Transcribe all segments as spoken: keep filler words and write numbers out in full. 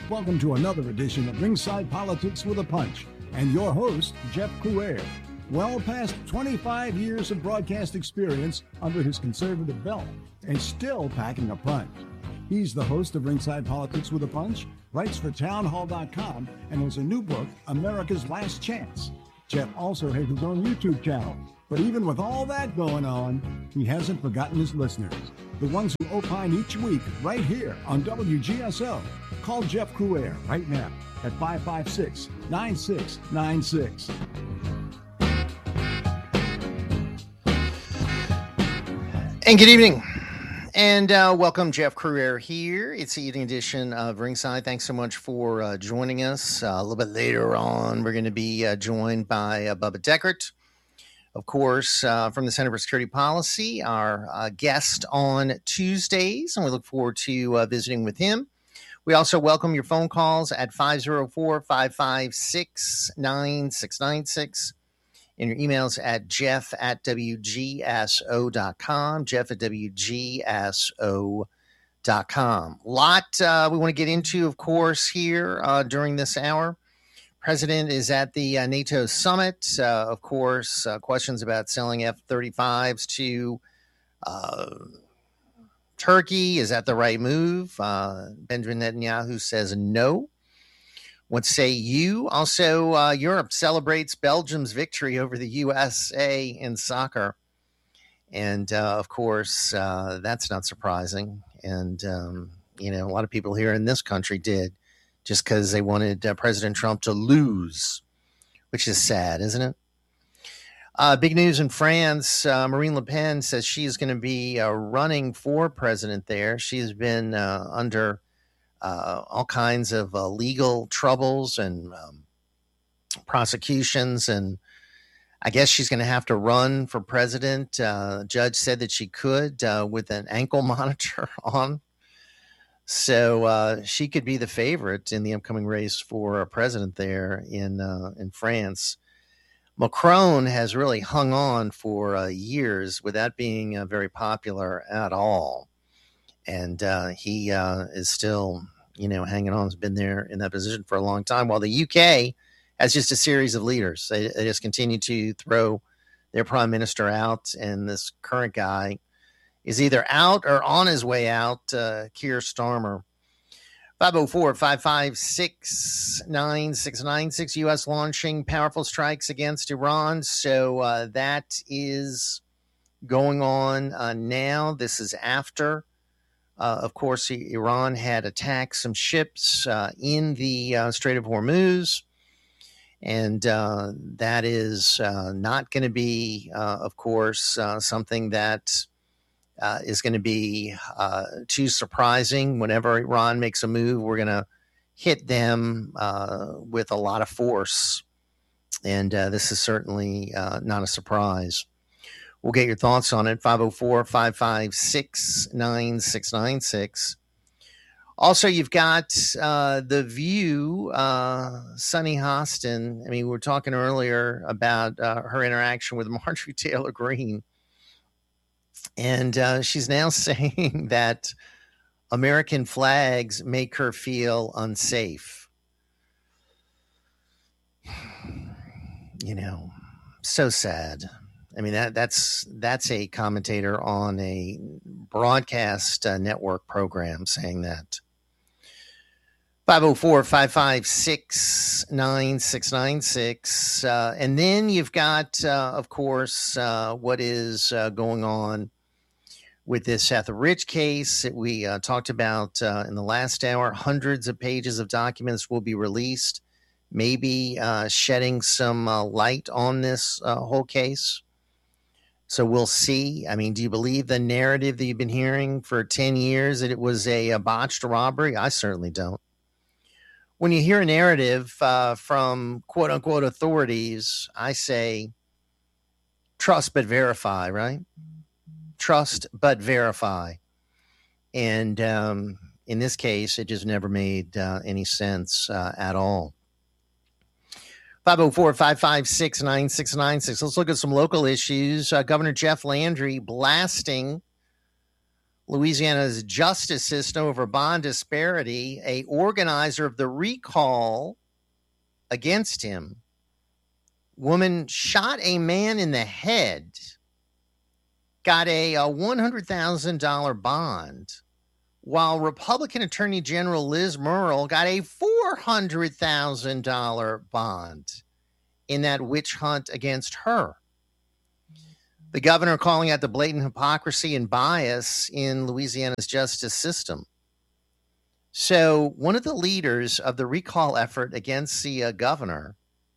Welcome to another edition of Ringside Politics with a Punch, and your host, Jeff Crouere. Well past twenty-five years of broadcast experience under his conservative belt, and still packing a punch. He's the host of Ringside Politics with a Punch, writes for town hall dot com, and has a new book, America's Last Chance. Jeff also has his own YouTube channel. But even with all that going on, he hasn't forgotten his listeners, the ones who opine each week right here on W G S O. Call Jeff Crouere right now at five five six, nine six nine six. And good evening, and uh, welcome, Jeff Crouere here. It's the evening edition of Ringside. Thanks so much for uh, joining us. Uh, a little bit later on, we're going to be uh, joined by uh, Bubba Deckert, of course, uh, from the Center for Security Policy, our uh, guest on Tuesdays, and we look forward to uh, visiting with him. We also welcome your phone calls at five oh four, five five six, nine six nine six. And your emails at jeff at w g s o dot com, jeff at w g s o dot com. A lot uh, we want to get into, of course, here uh, during this hour. President is at the uh, NATO summit. Uh, of course, uh, questions about selling F thirty-fives to uh, Turkey. Is that the right move? Uh, Benjamin Netanyahu says no. What say you? Also, uh, Europe celebrates Belgium's victory over the U S A in soccer. And, uh, of course, uh, that's not surprising. And, um, you know, a lot of people here in this country did just because they wanted uh, President Trump to lose, which is sad, isn't it? Uh, big news in France. Uh, Marine Le Pen says she is going to be uh, running for president there. She has been uh, under Uh, all kinds of uh, legal troubles and um, prosecutions. And I guess she's going to have to run for president. Uh, judge said that she could uh, with an ankle monitor on. So uh, she could be the favorite in the upcoming race for president there in, uh, in France. Macron has really hung on for uh, years without being uh, very popular at all. And uh, he uh, is still, you know, hanging on. Has been there in that position for a long time. While the U K has just a series of leaders. They, they just continue to throw their prime minister out. And this current guy is either out or on his way out, uh, Keir Starmer. five oh four, five five six, nine six nine six, U S launching powerful strikes against Iran. So uh, that is going on uh, now. This is after Uh, of course, Iran had attacked some ships uh, in the uh, Strait of Hormuz, and uh, that is uh, not going to be, uh, of course, uh, something that uh, is going to be uh, too surprising. Whenever Iran makes a move, we're going to hit them uh, with a lot of force, and uh, this is certainly uh, not a surprise. We'll get your thoughts on it, five oh four, five five six, nine six nine six. Also, you've got uh, The View, uh, Sunny Hostin. I mean, we were talking earlier about uh, her interaction with Marjorie Taylor Greene. And uh, she's now saying that American flags make her feel unsafe. You know, so sad. I mean, that that's that's a commentator on a broadcast uh, network program saying that. five oh four, five five six, nine six nine six. Uh, and then you've got, uh, of course, uh, what is uh, going on with this Etheridge case that we uh, talked about uh, in the last hour. Hundreds of pages of documents will be released, maybe uh, shedding some uh, light on this uh, whole case. So we'll see. I mean, do you believe the narrative that you've been hearing for ten years that it was a, a botched robbery? I certainly don't. When you hear a narrative uh, from quote unquote authorities, I say trust but verify, right? Trust but verify. And um, in this case, it just never made uh, any sense uh, at all. five oh four, five five six, nine six nine six. Let's look at some local issues. Uh, Governor Jeff Landry blasting Louisiana's justice system over bond disparity, a organizer of the recall against him. Woman shot a man in the head, got a, a one hundred thousand dollars bond, while Republican Attorney General Liz Murrill got a four hundred thousand dollars bond in that witch hunt against her. The governor calling out the blatant hypocrisy and bias in Louisiana's justice system. So one of the leaders of the recall effort against the uh, governor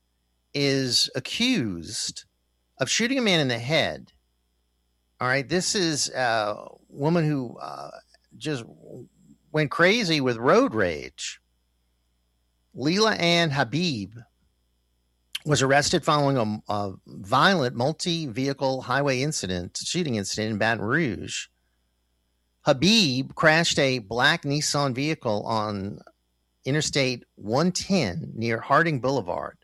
is accused of shooting a man in the head. All right, this is a woman who uh, just went crazy with road rage. Leila Ann Habib was arrested following a, a violent multi-vehicle highway incident, shooting incident in Baton Rouge. Habib crashed a black Nissan vehicle on Interstate one ten near Harding Boulevard,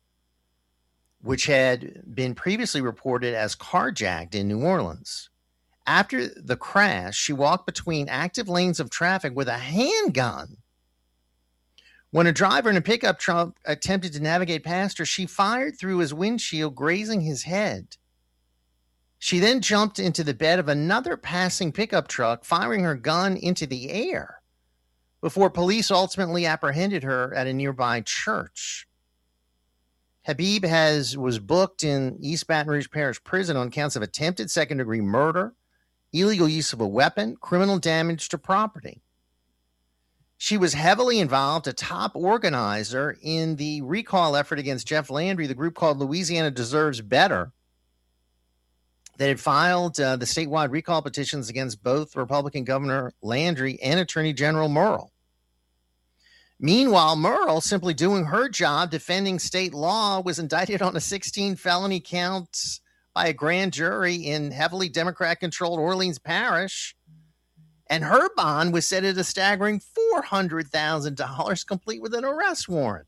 which had been previously reported as carjacked in New Orleans. After the crash, she walked between active lanes of traffic with a handgun. When a driver in a pickup truck attempted to navigate past her, she fired through his windshield, grazing his head. She then jumped into the bed of another passing pickup truck, firing her gun into the air, before police ultimately apprehended her at a nearby church. Habib has was booked in East Baton Rouge Parish Prison on counts of attempted second-degree murder, illegal use of a weapon, criminal damage to property. She was heavily involved, a top organizer in the recall effort against Jeff Landry, the group called Louisiana Deserves Better, that had filed uh, the statewide recall petitions against both Republican Governor Landry and Attorney General Murrill. Meanwhile, Murrill, simply doing her job defending state law, was indicted on a sixteen felony counts by a grand jury in heavily Democrat-controlled Orleans Parish, and her bond was set at a staggering four hundred thousand dollars, complete with an arrest warrant.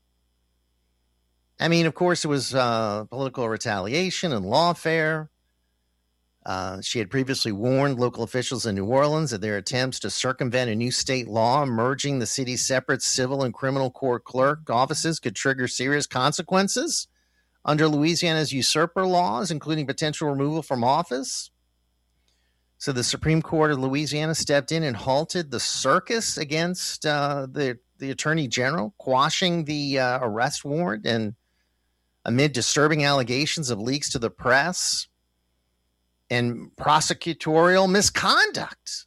I mean, of course, it was uh, political retaliation and lawfare. Uh, she had previously warned local officials in New Orleans that their attempts to circumvent a new state law merging the city's separate civil and criminal court clerk offices could trigger serious consequences under Louisiana's usurper laws, including potential removal from office. So the Supreme Court of Louisiana stepped in and halted the circus against uh, the, the Attorney General, quashing the uh, arrest warrant, and amid disturbing allegations of leaks to the press and prosecutorial misconduct.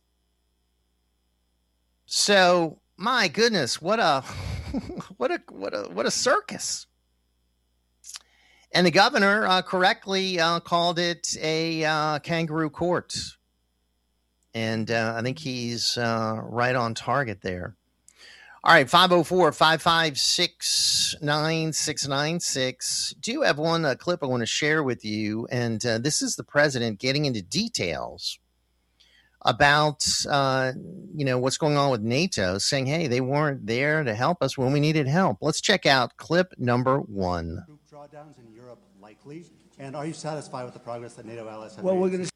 So, my goodness, what a what a what a what a circus! And the governor uh, correctly uh, called it a uh, kangaroo court, and uh, I think he's uh, right on target there. All right, five oh four, five five six, nine six nine six. Do have one uh, clip I want to share with you, and uh, this is the president getting into details about, uh, you know, what's going on with NATO, saying, hey, they weren't there to help us when we needed help. Let's check out clip number one. Group drawdowns in Europe likely, and are you satisfied with the progress that NATO allies have well, made? We're going to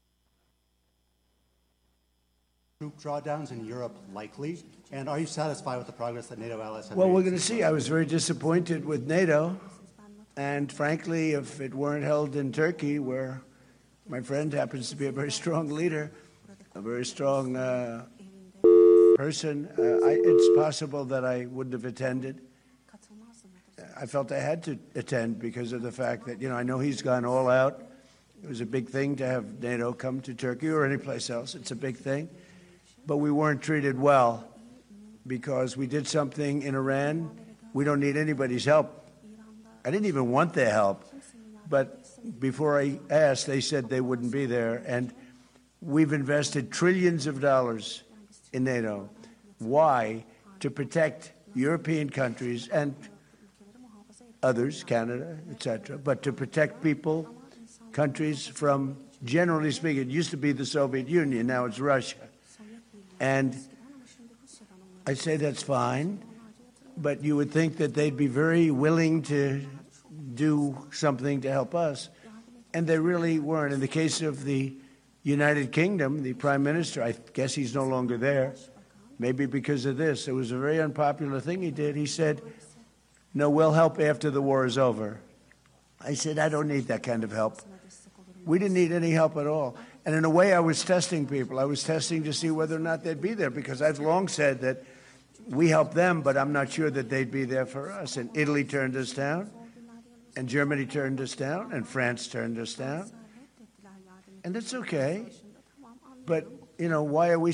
Group drawdowns in Europe likely, and are you satisfied with the progress that NATO allies have Well, made? we're going to see. I was very disappointed with NATO, and frankly, if it weren't held in Turkey, where my friend happens to be a very strong leader, a very strong uh, person, uh, I, it's possible that I wouldn't have attended. I felt I had to attend because of the fact that, you know, I know he's gone all out. It was a big thing to have NATO come to Turkey or any place else. It's a big thing. But we weren't treated well because we did something in Iran. We don't need anybody's help. I didn't even want their help. But before I asked, they said they wouldn't be there. And we've invested trillions of dollars in NATO. Why? To protect European countries and others, Canada, et cetera, but to protect people, countries from, generally speaking, it used to be the Soviet Union, now it's Russia. And I say that's fine, but you would think that they'd be very willing to do something to help us, and they really weren't. In the case of the United Kingdom, the prime minister, I guess he's no longer there, maybe because of this. It was a very unpopular thing he did. He said, no, we'll help after the war is over. I said, I don't need that kind of help. We didn't need any help at all. And in a way, I was testing people. I was testing to see whether or not they'd be there, because I've long said that we helped them, but I'm not sure that they'd be there for us. And Italy turned us down, and Germany turned us down, and France turned us down. And that's okay. But, you know, why are we